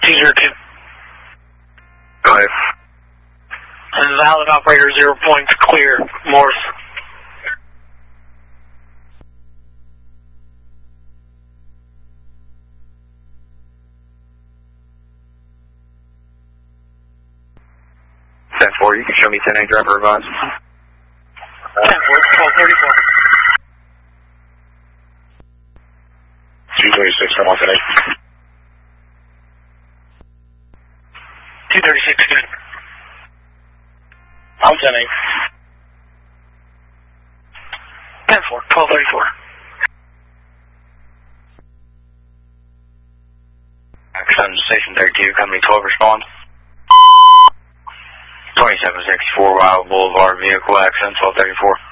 202. Go ahead. And valid operator 0 points clear, Morse. You can show me 10A driver advise. 10-4, 1234. 236, I'm on 10A. 236, good. I'm 10A. 10-4, 1234. Accent Station 32, Company 12, respond. 2764 Wild Boulevard, vehicle accident, 1234.